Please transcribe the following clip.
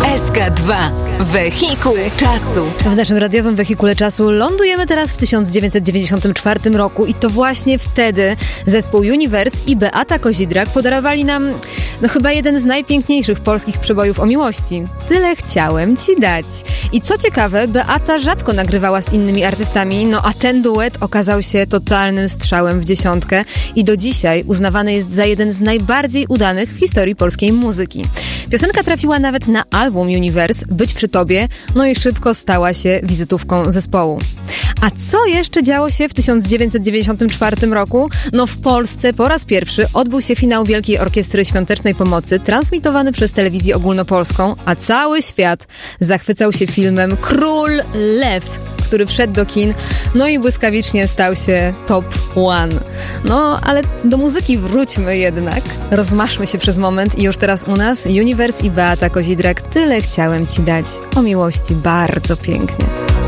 SK2. Wehikuł czasu. W naszym radiowym wehikule czasu lądujemy teraz w 1994 roku i to właśnie wtedy zespół Universe i Beata Kozidrak podarowali nam chyba jeden z najpiękniejszych polskich przebojów o miłości. Tyle chciałem ci dać. I co ciekawe, Beata rzadko nagrywała z innymi artystami, a ten duet okazał się totalnym strzałem w dziesiątkę i do dzisiaj uznawany jest za jeden z najbardziej udanych w historii polskiej muzyki. Piosenka trafiła nawet na album Universe, Być przy tobie, i szybko stała się wizytówką zespołu. A co jeszcze działo się w 1994 roku? W Polsce po raz pierwszy odbył się finał Wielkiej Orkiestry Świątecznej Pomocy, transmitowany przez telewizję ogólnopolską, a cały świat zachwycał się filmem Król Lew, który wszedł do kin, i błyskawicznie stał się top one. Ale do muzyki wróćmy jednak. Rozmaszmy się przez moment i już teraz u nas Universe i Beata Kozidrak. Tyle chciałem ci dać. O miłości bardzo pięknie.